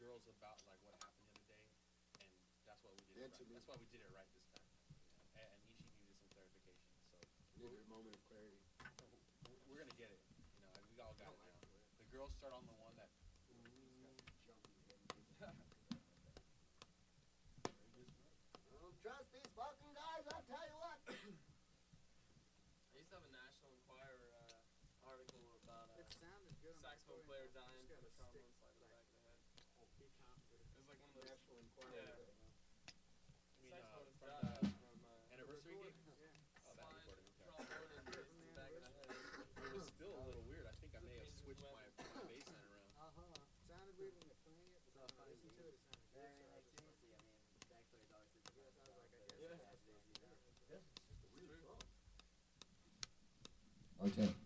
girls about like what happened the other day, and that's why we did it right. That's why we did it right this time. And Ishi needed some clarification, so needed a moment of clarity. We're gonna get it. We all got it now. The girls start on the one that. Don't trust these fucking guys, I'll tell you what. I used to have a National Enquirer article about saxophone player dying from a trombone slide in the back of the head. It was like one of those National Enquirer. Yeah. From died the from anniversary gig? slide, Oh, that recording. Okay. trombone and hit in the back of the head. It was still a little weird. I think I may have switched my bass line around. Sounded weird when you're playing it, but when I listened to it, it sounded good. Like seriously, I mean, sax players always think Yeah, about I was like, I it. guess As it is, you know. Okay.